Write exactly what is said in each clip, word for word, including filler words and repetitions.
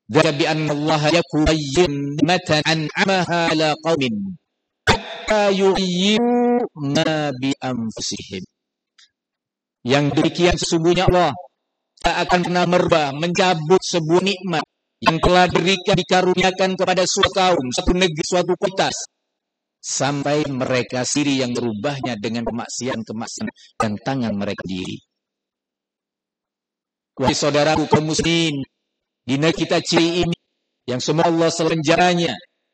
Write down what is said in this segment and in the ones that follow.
dzalika bi anna Allah yakuyyim matan an'amaha ala qaumin hatta yughayyiru ma bi anfusihim. Yang demikian sesungguhnya Allah tak akan pernah merubah, mencabut sebuah nikmat yang telah diberikan, dikaruniakan kepada suatu kaum, satu negeri, suatu kota, sampai mereka sendiri yang merubahnya dengan kemaksiatan-kemaksiatan dan tangan mereka sendiri. Wahai saudaraku kaum muslimin, di negeri kita ciri ini yang semua Allah selenjaranya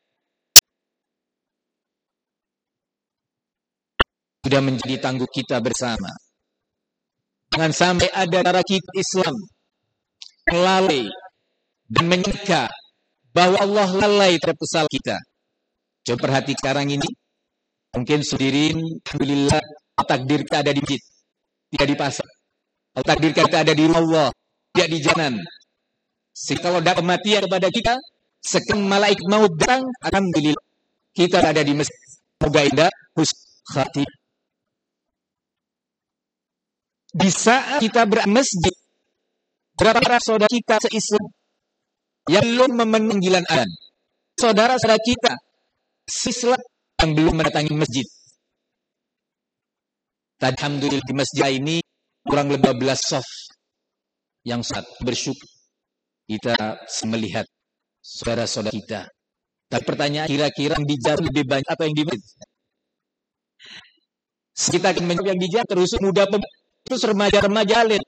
sudah menjadi tanggung kita bersama. Jangan sampai ada darah kita Islam lalai dan menyangka bahwa Allah lalai terhadap kesalahan kita. Coba perhati sekarang ini, mungkin sudirin, alhamdulillah, takdir kita ada di masjid, tidak di pasar. Takdir kita ada di rumah Allah, tidak di jalan. Sehingga kalau ada kematian kepada kita, sekarang malaikat maut datang, alhamdulillah, kita ada di masjid. Semoga indah, husnul khatimah. Di saat kita bermasjid, berapa saudara kita se-Islam yang belum memenuhi panggilan adzan, saudara-saudara kita se-Islam yang belum mendatangi masjid. Alhamdulillah di masjid ini kurang lebih dua belas shaf yang sangat bersyukur kita melihat saudara-saudara kita. Tapi pertanyaan, kira-kira yang dijauh lebih banyak atau yang di masjid? Kita akan menjawab yang dijauh, terus muda pemuda, terus remaja-remaja alim.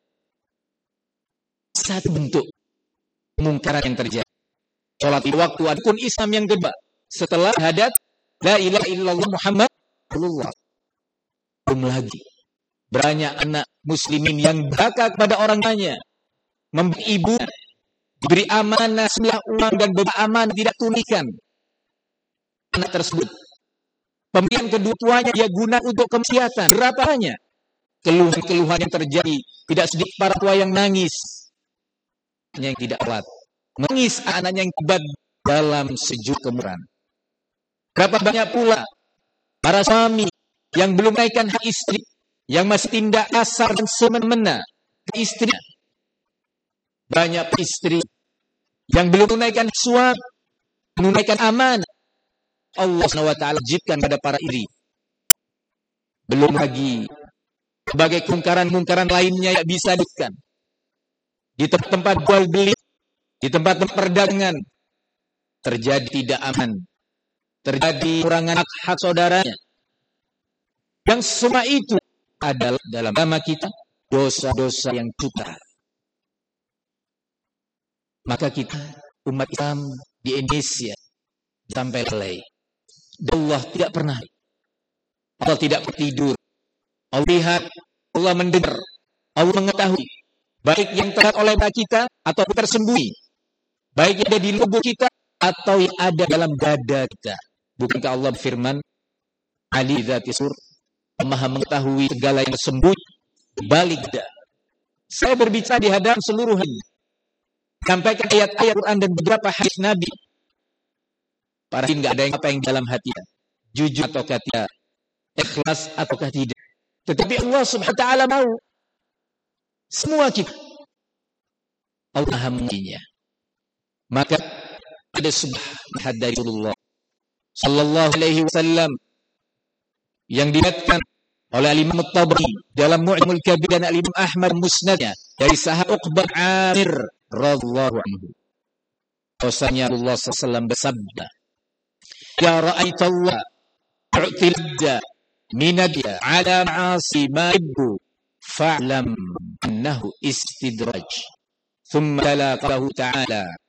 Satu bentuk kemungkaran yang terjadi. Sholat di waktu, adapun Islam yang kedua setelah hadat la ilaha illallah Muhammad Rasulullah. Belum lagi banyak anak muslimin yang bakal kepada orang tuanya, memberi ibu, diberi amanah sejumlah uang dan beberapa amanah tidak tunaikan. Anak tersebut pemberian kedua tuanya dia guna untuk kemaksiatan. Berapa banyak keluhan-keluhan yang terjadi, tidak sedikit para tua yang nangis, yang tidak kuat, menangis anaknya yang tiba dalam sejuk kemurahan. Berapa banyak pula para suami yang belum menaikkan hak istri, yang masih tindak kasar dan semena-mena ke istri. Banyak istri yang belum menunaikan suami, menunaikan amanah Allah subhanahu wa taala wajibkan pada para istri. Belum lagi sebagai kemungkaran-kemungkaran lainnya yang bisa dilakukan di tempat-tempat jual beli, di tempat-tempat perdagangan terjadi tidak aman, terjadi kurangan hak-hak saudaranya. Yang semua itu adalah dalam agama kita dosa-dosa yang cukup. Maka kita umat Islam di Indonesia sampai lalai. Allah tidak pernah, Allah tidak tidur. Allah lihat, Allah mendengar, Allah mengetahui, baik yang terlihat oleh kita atau tersembunyi, baik yang ada di lubuk kita atau yang ada dalam dada kita. Bukankah Allah berfirman, Ali dzati sur, Maha mengetahui segala yang tersembunyi balik dah. Saya berbicara di hadapan seluruh hari, sampaikan ayat-ayat Quran dan beberapa hadis Nabi. Para tidak ada yang apa yang dalam hati, jujur ataukah tidak, ikhlas ataukah tidak. Tetapi Allah subhanahu wa ta'ala mau semua kita. Allah Maha mengetahuinya. Maka ada sebuah hadis dari Rasulullah sallallahu alaihi wasallam yang diriwayatkan oleh Imam At-Tabari dalam Mu'jamul Kabir dan Imam Ahmad Musnadnya dari sahabat Uqbah Amir radhiyallahu anhu. Bahwasanya Rasulullah sallallahu alaihi wasallam bersabda, "Ya ra'aitallah tu'tilda minadya ala ma'asi ma ibbu fa'lam annahu istidraj." Thumma tala qawlahu ta'ala,